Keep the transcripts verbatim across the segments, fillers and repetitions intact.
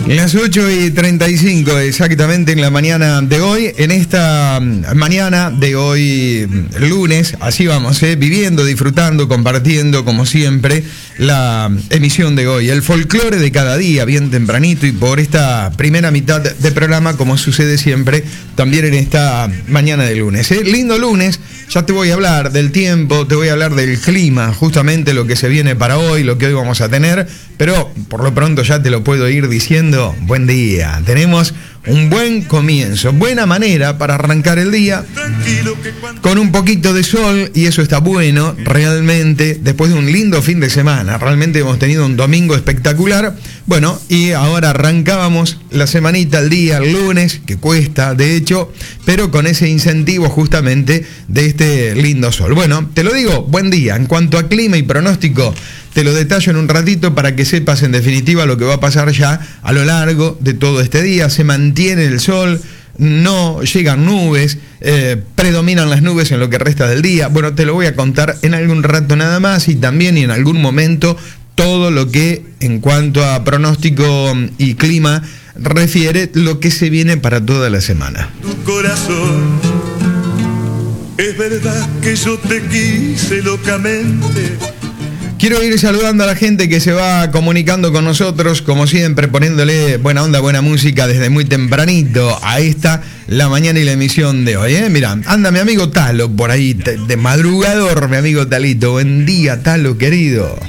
Las ocho y treinta y cinco exactamente en la mañana de hoy, en esta mañana de hoy lunes, así vamos, ¿eh? viviendo, disfrutando, compartiendo como siempre la emisión de hoy, el folclore de cada día, bien tempranito y por esta primera mitad de programa como sucede siempre también en esta mañana de lunes. ¿eh? Lindo lunes, ya te voy a hablar del tiempo, te voy a hablar del clima, justamente lo que se viene para hoy, lo que hoy vamos a tener, pero por lo pronto ya te lo puedo ir diciendo. Buen día, tenemos un buen comienzo, buena manera para arrancar el día con un poquito de sol y eso está bueno realmente después de un lindo fin de semana. Realmente hemos tenido un domingo espectacular. Bueno, y ahora arrancábamos la semanita, el día, el lunes, que cuesta de hecho, pero con ese incentivo justamente de este lindo sol. Bueno, te lo digo, buen día. En cuanto a clima y pronóstico, te lo detallo en un ratito para que sepas en definitiva lo que va a pasar ya a lo largo de todo este día. Se mantiene el sol, no llegan nubes, eh, predominan las nubes en lo que resta del día. Bueno, te lo voy a contar en algún rato nada más y también y en algún momento todo lo que en cuanto a pronóstico y clima refiere lo que se viene para toda la semana. Tu corazón, es verdad que yo te quise locamente. Quiero ir saludando a la gente que se va comunicando con nosotros, como siempre, poniéndole buena onda, buena música desde muy tempranito a esta, la mañana y la emisión de hoy. ¿eh? Mira, anda mi amigo Talo por ahí, de madrugador, mi amigo Talito. Buen día, Talo, querido.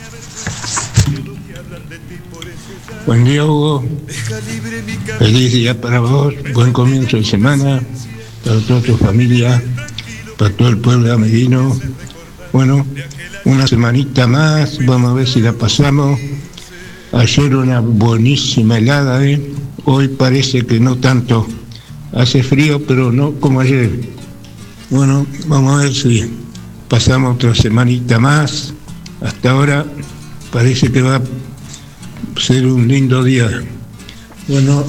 Buen día, Hugo. Feliz día para vos, buen comienzo de semana, para toda tu familia, para todo el pueblo amedino. Bueno, una semanita más, vamos a ver si la pasamos. Ayer una buenísima helada, ¿eh? Hoy parece que no tanto. Hace frío, pero no como ayer. Bueno, vamos a ver si pasamos otra semanita más. Hasta ahora parece que va a ser un lindo día. Bueno,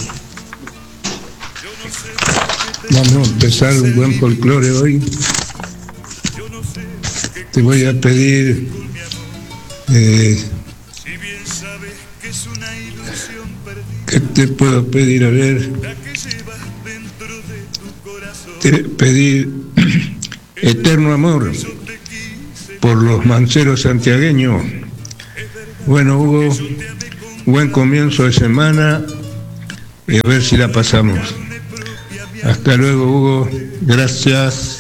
vamos a empezar un buen folclore hoy. Te voy a pedir eh, ¿qué te puedo pedir? A ver, te pedir Eterno Amor por los Manceros santiagueños. Bueno, Hugo, buen comienzo de semana y a ver si la pasamos. Hasta luego, Hugo, gracias.